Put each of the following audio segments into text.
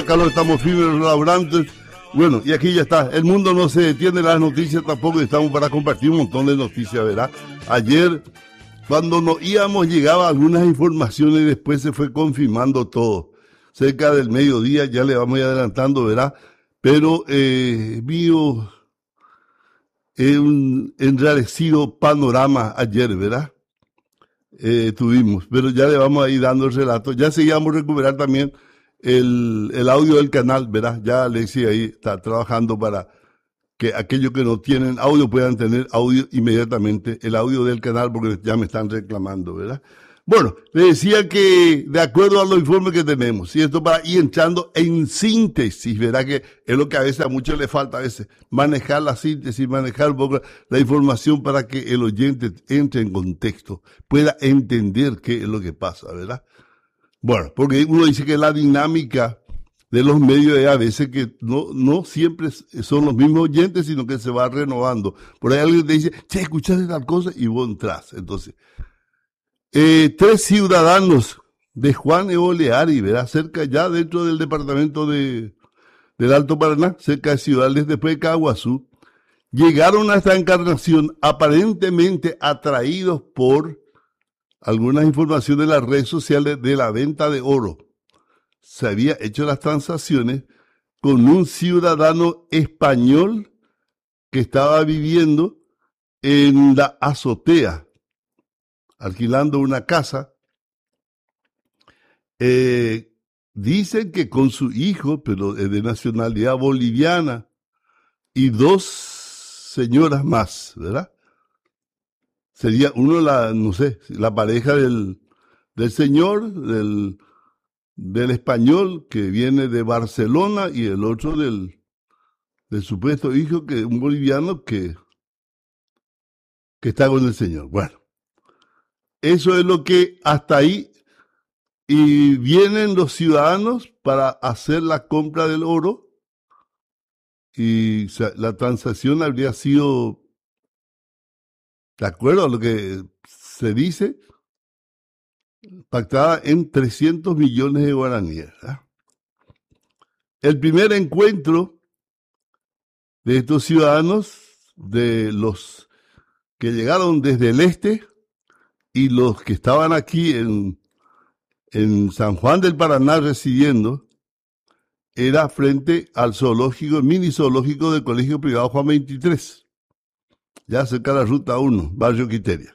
Acá lo estamos firmes los laurantes. Bueno, y aquí ya está. El mundo no se detiene, las noticias tampoco. Estamos para compartir un montón de noticias, ¿verdad? Ayer, cuando nos íbamos, llegaban algunas informaciones y después se fue confirmando todo. Cerca del mediodía, ya le vamos a ir adelantando, ¿verdad? Pero vio un enrarecido panorama ayer, ¿verdad? Tuvimos, pero ya le vamos a ir dando el relato. Ya seguíamos recuperar también el audio del canal, ¿verdad? Ya Alexi ahí está trabajando para que aquellos que no tienen audio puedan tener audio inmediatamente, el audio del canal, porque ya me están reclamando, ¿verdad? Bueno, le decía que de acuerdo a los informes que tenemos, y esto para ir entrando en síntesis, ¿verdad? Que es lo que a veces a muchos le falta, a veces manejar la síntesis, manejar un poco la información para que el oyente entre en contexto, pueda entender qué es lo que pasa, ¿verdad? Bueno, porque uno dice que la dinámica de los medios es a veces que no siempre son los mismos oyentes, sino que se va renovando. Por ahí alguien te dice, che, escuchaste tal cosa, y vos entras. Entonces, 3 ciudadanos de Juan Eoleari, ¿verdad? Cerca ya dentro del departamento del Alto Paraná, cerca de Ciudades, después de Caguazú, llegaron a esta encarnación aparentemente atraídos por algunas informaciones de las redes sociales de la venta de oro. Se había hecho las transacciones con un ciudadano español que estaba viviendo en la azotea, alquilando una casa. Dicen que con su hijo, pero de nacionalidad boliviana, y 2 señoras más, ¿verdad? Sería uno, no sé, la pareja del señor, del español que viene de Barcelona, y el otro del supuesto hijo, que un boliviano que está con el señor. Bueno, eso es lo que hasta ahí, y vienen los ciudadanos para hacer la compra del oro, y la transacción habría sido, de acuerdo a lo que se dice, pactada en 300 millones de guaraníes, ¿verdad? El primer encuentro de estos ciudadanos, de los que llegaron desde el este y los que estaban aquí en San Juan del Paraná residiendo, era frente al zoológico, mini zoológico del Colegio Privado Juan 23, ya cerca de la Ruta 1, Barrio Quiteria.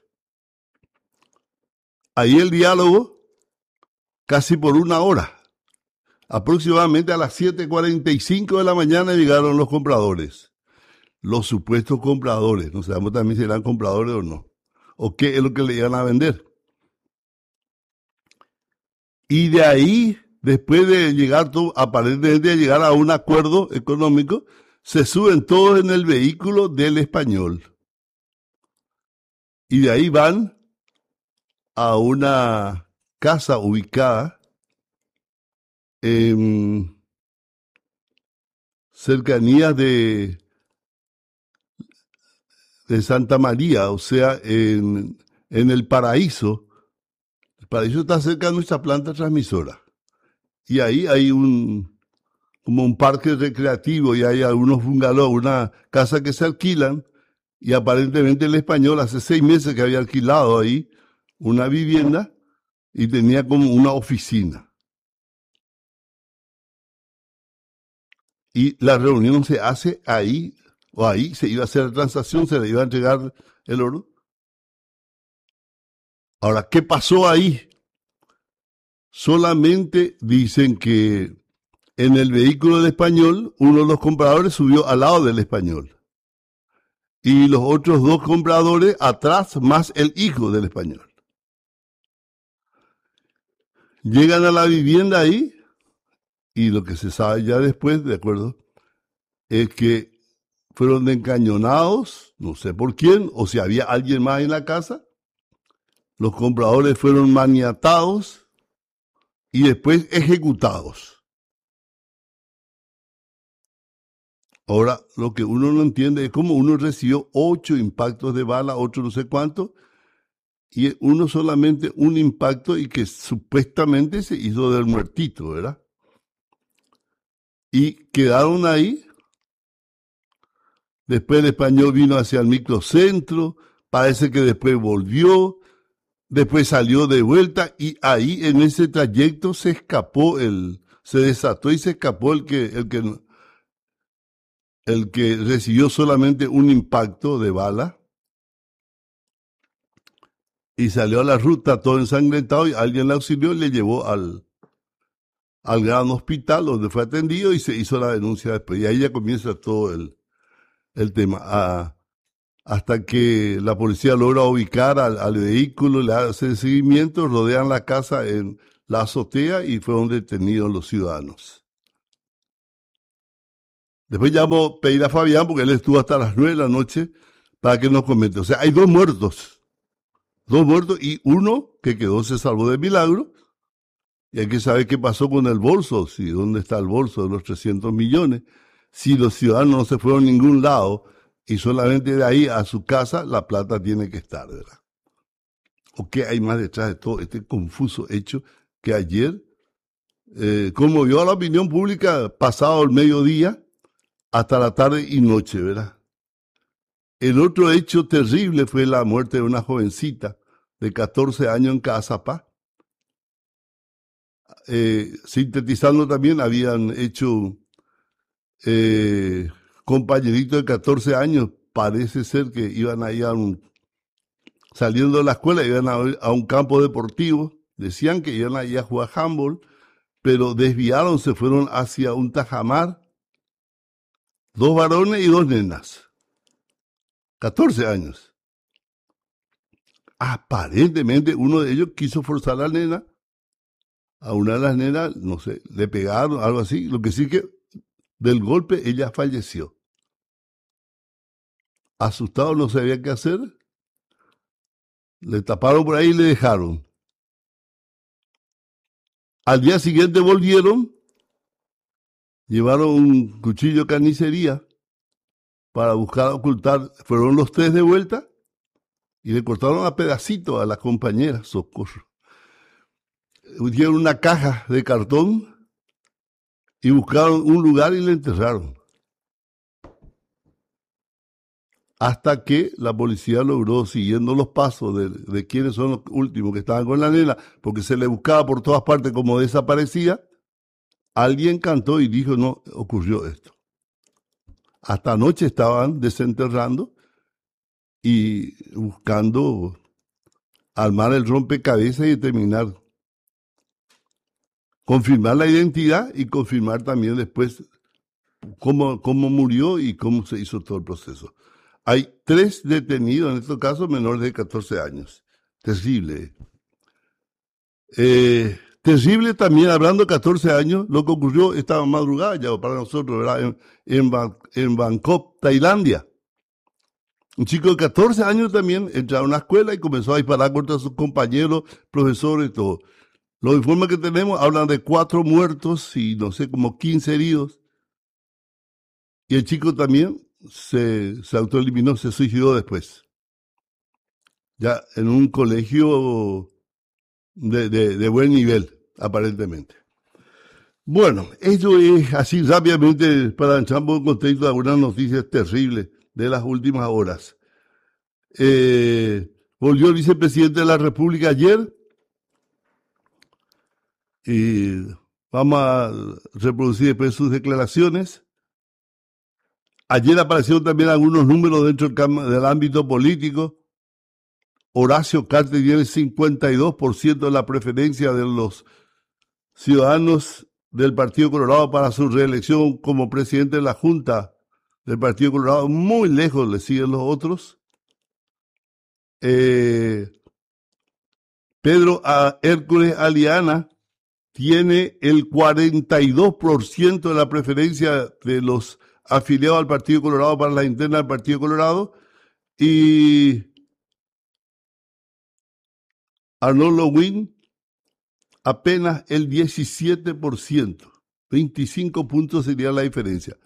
Ahí el diálogo, casi por 1 hora. Aproximadamente a las 7:45 de la mañana llegaron los compradores. Los supuestos compradores. No sabemos también si eran compradores o no. O qué es lo que le iban a vender. Y de ahí, después de llegar, aparentemente de llegar a un acuerdo económico, se suben todos en el vehículo del español. Y de ahí van a una casa ubicada en cercanías de Santa María, o sea, en el Paraíso. El Paraíso está cerca de nuestra planta transmisora. Y ahí hay como un parque recreativo, y hay algunos bungalows, una casa que se alquilan, y aparentemente el español hace 6 meses que había alquilado ahí una vivienda y tenía como una oficina. Y la reunión se hace ahí, o ahí se iba a hacer la transacción, se le iba a entregar el oro. Ahora, ¿qué pasó ahí? Solamente dicen que en el vehículo del español, uno de los compradores subió al lado del español. Y los otros 2 compradores atrás, más el hijo del español. Llegan a la vivienda ahí, y lo que se sabe ya después, de acuerdo, es que fueron encañonados, no sé por quién, o si había alguien más en la casa. Los compradores fueron maniatados y después ejecutados. Ahora, lo que uno no entiende es cómo uno recibió 8 impactos de bala, 8 no sé cuánto, y uno solamente un impacto, y que supuestamente se hizo del muertito, ¿verdad? y quedaron ahí. Después el español vino hacia el microcentro, parece que después volvió, después salió de vuelta y ahí en ese trayecto se escapó se desató y se escapó el que recibió solamente un impacto de bala y salió a la ruta todo ensangrentado y alguien le auxilió y le llevó al gran hospital donde fue atendido y se hizo la denuncia después. Y ahí ya comienza todo el tema. Hasta que la policía logra ubicar al vehículo, le hace seguimiento, rodean la casa en la azotea y fueron detenidos los ciudadanos. Después llamo a pedir a Fabián porque él estuvo hasta las 9 de la noche para que nos comente. O sea, hay dos muertos y uno que quedó, se salvó de milagro. Y hay que saber qué pasó con el bolso, si dónde está el bolso de los 300 millones. Si los ciudadanos no se fueron a ningún lado y solamente de ahí a su casa, la plata tiene que estar, ¿verdad? ¿O qué hay más detrás de todo este confuso hecho que ayer conmovió a la opinión pública pasado el mediodía hasta la tarde y noche, ¿verdad? El otro hecho terrible fue la muerte de una jovencita de 14 años en Caazapá. Sintetizando también, habían hecho compañeritos de 14 años, parece ser que iban ahí saliendo de la escuela, iban a un campo deportivo, decían que iban ahí a jugar handball, pero desviaron, se fueron hacia un tajamar, 2 varones y 2 nenas, 14 años. Aparentemente uno de ellos quiso forzar a la nena, a una de las nenas, no sé, le pegaron, algo así, lo que sí que del golpe ella falleció. Asustado, no sabía qué hacer, le taparon por ahí y le dejaron. Al día siguiente volvieron, llevaron un cuchillo de carnicería para buscar ocultar, fueron los 3 de vuelta y le cortaron a pedacitos a la compañera, socorro. Dieron una caja de cartón y buscaron un lugar y le enterraron. Hasta que la policía logró, siguiendo los pasos de quiénes son los últimos que estaban con la nena, porque se le buscaba por todas partes como desaparecía, alguien cantó y dijo, no, ocurrió esto. Hasta anoche estaban desenterrando y buscando armar el rompecabezas y terminar, confirmar la identidad y confirmar también después cómo murió y cómo se hizo todo el proceso. Hay 3 detenidos, en estos casos menores de 14 años. Terrible. Terrible también, hablando de 14 años, lo que ocurrió esta madrugada ya para nosotros, ¿verdad? En Bangkok, Tailandia. Un chico de 14 años también entró a una escuela y comenzó a disparar contra sus compañeros, profesores y todo. Los informes que tenemos hablan de 4 muertos y no sé, como 15 heridos. Y el chico también se autoeliminó, se suicidó después. Ya en un colegio de buen nivel, aparentemente. Bueno, eso es así rápidamente para entrar en contexto de algunas noticias terribles de las últimas horas. Volvió el vicepresidente de la República ayer y vamos a reproducir después sus declaraciones. Ayer aparecieron también algunos números dentro del ámbito político. Horacio Cartes tiene el 52% de la preferencia de los ciudadanos del Partido Colorado para su reelección como presidente de la Junta del Partido Colorado. Muy lejos le siguen los otros. Pedro Hércules Aliana tiene el 42% de la preferencia de los afiliados al Partido Colorado para la interna del Partido Colorado y Arnold Lowin apenas el 17%. 25 puntos sería la diferencia.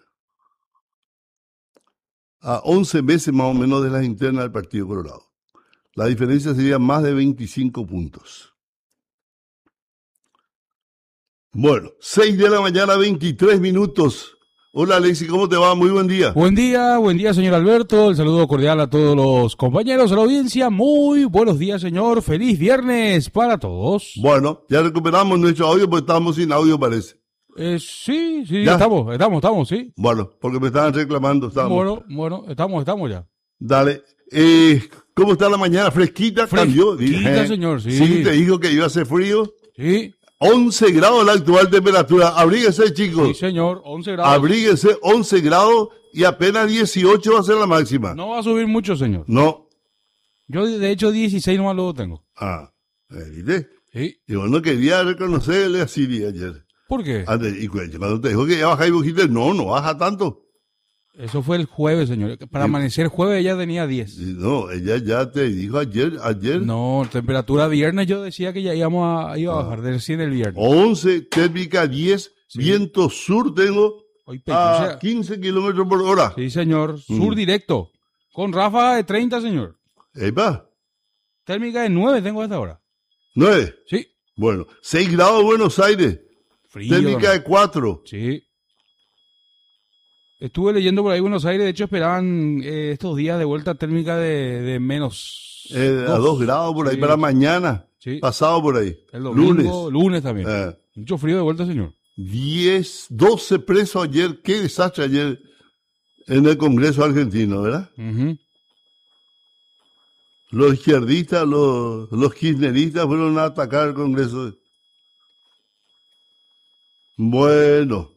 A 11 meses más o menos de las internas del Partido Colorado. La diferencia sería más de 25 puntos. Bueno, 6 de la mañana, 23 minutos. Hola, Alexis, ¿cómo te va? Muy buen día. Buen día, señor Alberto. El saludo cordial a todos los compañeros de la audiencia. Muy buenos días, señor. Feliz viernes para todos. Bueno, ya recuperamos nuestro audio porque estábamos sin audio, parece. Sí, ¿Ya? estamos, sí. Bueno, porque me estaban reclamando. Estábamos. Bueno, estamos ya. Dale. ¿Cómo está la mañana? ¿Fresquita? ¿Cambió? Fresquita, señor, sí. Sí, te dijo que iba a hacer frío. Sí. 11 grados la actual temperatura. Abríguese, chicos. Sí, señor, 11 grados. Abríguese, 11 grados y apenas 18 va a ser la máxima. No va a subir mucho, señor. No. Yo, de hecho, 16 nomás lo tengo. Ah, ¿viste? Sí. Yo no quería reconocerle así ayer. ¿Por qué? Y cuando te dijo que ya baja y dijiste, no baja tanto. Eso fue el jueves, señor. Para amanecer jueves ella tenía 10. No, ella ya te dijo ayer. No, temperatura viernes yo decía que ya iba a bajar del 100 el viernes. 11, térmica 10, Sí. viento sur tengo Hoy a 15 kilómetros por hora. Sí, señor. Sur directo. Con ráfaga de 30, señor. Epa, Térmica de 9 tengo hasta ahora. 9. Sí. Bueno, 6 grados Buenos Aires. Frío. Térmica de 4. Sí. Estuve leyendo por ahí Buenos Aires. De hecho, esperaban estos días de vuelta térmica de menos. A 2 grados por ahí Sí. para mañana. Sí. Pasado por ahí. El domingo, lunes también. Eh, Mucho frío de vuelta, señor. 10, 12 presos ayer. Qué desastre ayer en el Congreso argentino, ¿verdad? Ujú. Los izquierdistas, los kirchneristas fueron a atacar el Congreso. Bueno,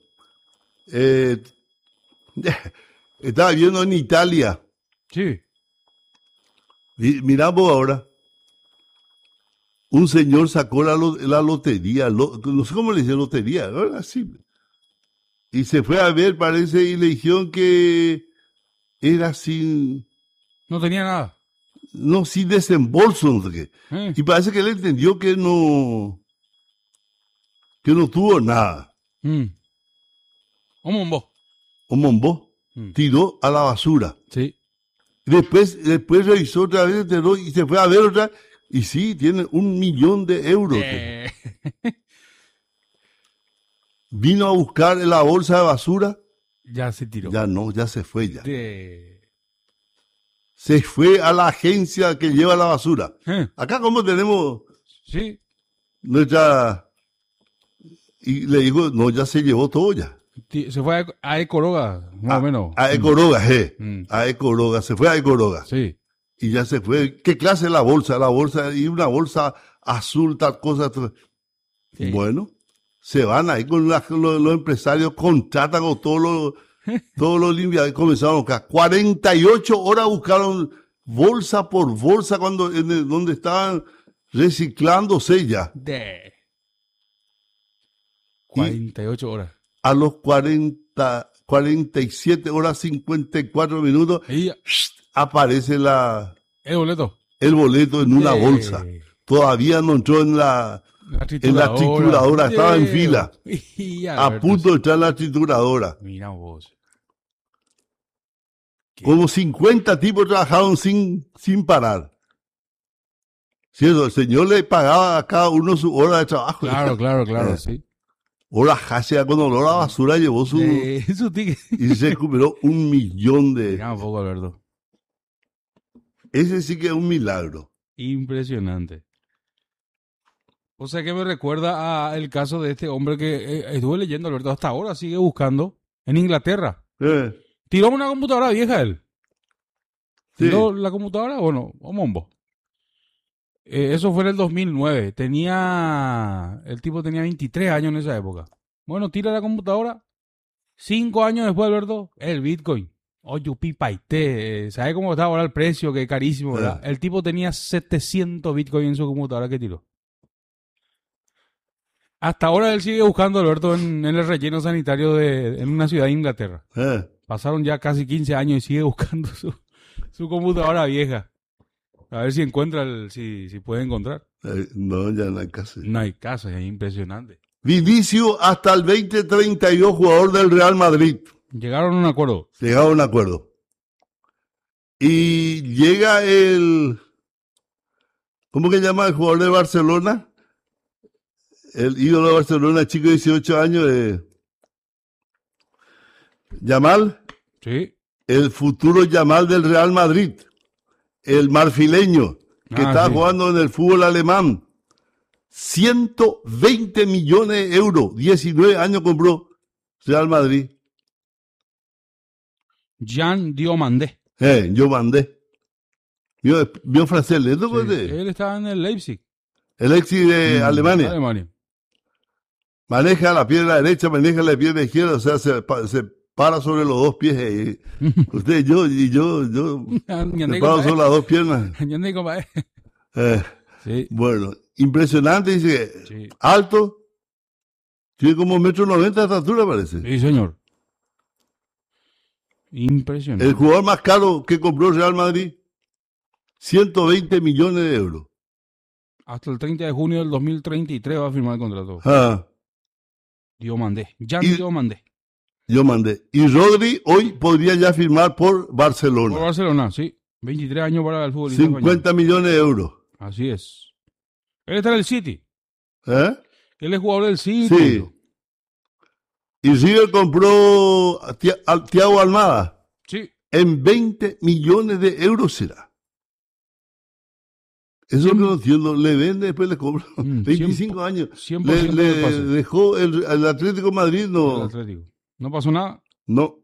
estaba viendo en Italia. Sí. Miramos ahora. Un señor sacó la lotería, no sé cómo le dice lotería, ¿no? Así. Y se fue a ver, parece, y le dijeron que era sin No tenía nada. sin desembolso, no sé qué. Y parece que él entendió que no tuvo nada. Mm. Un bombo. Un bombó, tiró a la basura. Sí. Después revisó otra vez, enteró y se fue a ver otra. Y sí, tiene 1 millón de euros. Vino a buscar en la bolsa de basura. Ya se tiró. Ya no, ya se fue ya. De- Se fue a la agencia que lleva la basura. Eh, Acá como tenemos Sí. nuestra... Y le digo, no, ya se llevó todo ya. Se fue a Ecoroga, más o menos. A Ecoroga, Mm. a Ecoroga, se fue a Ecoroga. Sí. Y ya se fue. ¿Qué clase es la bolsa? La bolsa, y una bolsa azul, tal cosa. Sí. Bueno, se van ahí con los empresarios, contratan con todos los limpiadores. Comenzaron a buscar. 48 horas buscaron bolsa por bolsa donde estaban reciclándose ya. De 48 horas. A los 47 horas 54 minutos, Y aparece el boleto. el boleto en una De- bolsa. Todavía no entró en la trituradora, estaba en fila. Y A Alberto, punto de entrar en la trituradora. Mira vos. ¿Qué? Como 50 tipos trabajaron sin parar. ¿Cierto? El señor le pagaba a cada uno su hora de trabajo. Claro, sí. Hora hacia con olor a basura llevó su... Su ticket. Y se recuperó 1 millón de... Mira un poco, Alberto. Ese sí que es un milagro. Impresionante. O sea que me recuerda a el caso de este hombre que estuve leyendo, Alberto, hasta ahora sigue buscando en Inglaterra. Tiró una computadora vieja él. Sí. Tiró la computadora, bueno, o mombo. Eso fue en el 2009. El tipo tenía 23 años en esa época. Bueno, tira la computadora. 5 años después, Alberto, el Bitcoin. Oye, pipaité. ¿Sabe cómo está ahora el precio? Que es carísimo, ¿verdad? El tipo tenía 700 Bitcoin en su computadora que tiró. Hasta ahora él sigue buscando, Alberto, en el relleno sanitario en una ciudad de Inglaterra. Pasaron ya casi 15 años y sigue buscando su computadora vieja. A ver si encuentra, si puede encontrar. No, ya no hay caso. No hay caso, es impresionante. Vinicio hasta el 2032, jugador del Real Madrid. Llegaron a un acuerdo. Llegaron a un acuerdo. Y llega ¿cómo que se llama el jugador de Barcelona? el ídolo de Barcelona, chico de 18 años, Yamal, Sí. el futuro Yamal del Real Madrid, el marfileño, que está Sí. jugando en el fútbol alemán. 120 millones de euros, 19 años compró Real Madrid. Jean Diomandé. Yo mandé. Vio francés, ¿no? Sí. Él estaba en el Leipzig. El ex de Alemania. Alemania. Maneja la pierna derecha, maneja la pierna izquierda, o sea, se para sobre los dos pies. Usted, yo me paro sobre las dos piernas. Sí. Bueno, impresionante, dice, Sí. alto, tiene como 1,90 m de estatura, parece. Sí, señor. Impresionante. El jugador más caro que compró Real Madrid, 120 millones de euros. Hasta el 30 de junio del 2033 va a firmar el contrato. Ah, Diomandé. Jean Y- Diomandé. yo mandé. Y Rodri hoy podría ya firmar por Por Barcelona. Barcelona, sí. 23 años para el futbolista 50 millones de euros. español. Así es. Él está en el City. ¿Eh? Él es jugador del City. Sí. Y River compró a Thiago Almada Sí. en 20 millones de euros será. Eso es lo que no entiendo. Le vende, después le cobra. 25 años. 100% Le del pase. dejó el Atlético de Madrid, El no. Atlético. No pasó nada. No.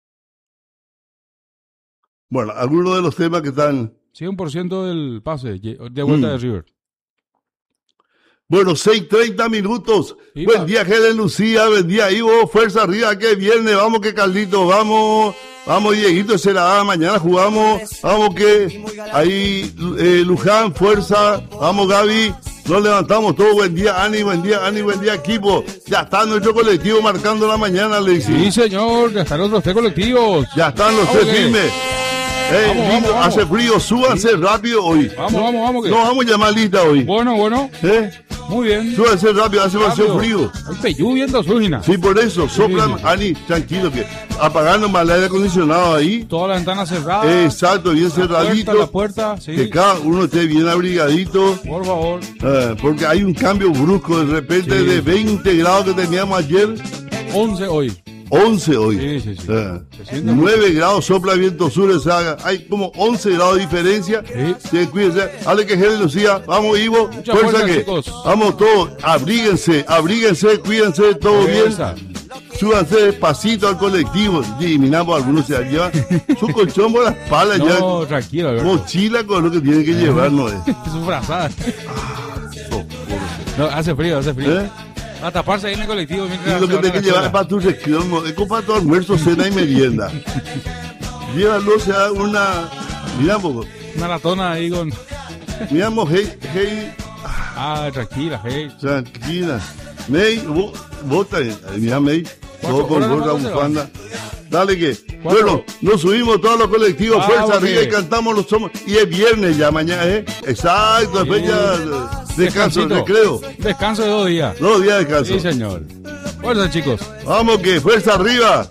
Bueno, algunos de los temas que están. 100% del pase de vuelta de River. Bueno, 6:30 minutos. Iba. Buen día, Helen Lucía. Buen día, Ivo. Fuerza arriba, que viernes. Vamos, que Carlito. Vamos. Vamos, Dieguito. Será mañana jugamos. Vamos, que ahí Luján. Fuerza. Vamos, Gaby. Nos levantamos todos. Buen día, Ani. Buen día, Ani. Buen día, equipo. Ya está nuestro colectivo marcando la mañana, le dice. Sí, señor. Ya están los tres colectivos. Ya están los Vamos, tres que- firmes. Vamos. Hace frío. Súbanse rápido hoy. Vamos. Que... No vamos a llamar lista hoy. Bueno. ¿Eh? Muy bien. Súbanse rápido. Hace demasiado frío. Hay peyú viendo Zúñina. Sí, por eso, soplan, Ani, tranquilo, que apagando mal el aire acondicionado ahí, Toda la ventana cerrada. exacto, bien cerradito, La puerta, sí. que cada uno esté bien abrigadito, Por favor. porque hay un cambio brusco, de repente Sí. de 20 grados que teníamos ayer, 11 hoy. 11 hoy. Sí. Eh, Se siente 9 grados sopla viento sur, o sea, hay como 11 grados de diferencia. Sí. Sí, cuídense. Dale que Helen Lucía, vamos Ivo, Mucha fuerza fuerza, que chicos. vamos todos, abríguense, cuídense, todo Fuerza. bien. Súbanse despacito al colectivo. Y miramos, algunos se llevan su colchón por la espalda, No, tranquilo, ya Alberto. mochila con lo que tienen que llevar, ¿no es? Es un frazada. Socorro. No, hace frío. ¿Eh? A taparse ahí en el colectivo mientras Y lo que se van a tienes que la llevar es escuela. para tu recreo, no, es como para tu almuerzo, cena y merienda. Llévalo, o sea, miramos, Una latona ahí con... hey, tranquila, hey. tranquila. May, vota, mira May, todo con horas gorra, nomás se bufanda. Dale que, Cuatro. bueno, nos subimos todos los colectivos, fuerza Vamos, arriba que- y cantamos los somos. Y es viernes ya, mañana, exacto, después Bien. ya descanso, Descansito. recreo. Descanso de 2 días. 2 días de descanso. Sí, señor. Fuerza, chicos. Vamos que, fuerza arriba.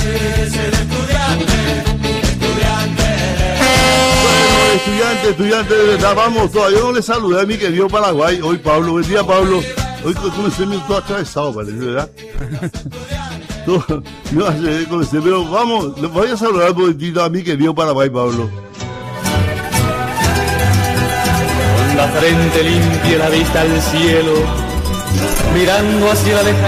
Bueno, estudiante, de verdad, vamos, todavía no le saludé a mi querido Paraguay. Hoy, Pablo, buen día, Pablo. Hoy comencé todo atravesado, parece, ¿verdad? No, comencé, pero vamos, le voy a saludar un poquitito a mi querido Paraguay, Pablo. Con la frente limpia y la vista al cielo, mirando hacia la lejanía.